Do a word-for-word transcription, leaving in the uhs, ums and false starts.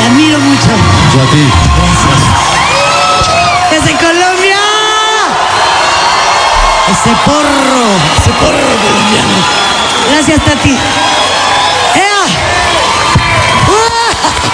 admiro mucho. Yo a ti. Desde Colombia. Ese porro, ese porro colombiano. Gracias, Tati.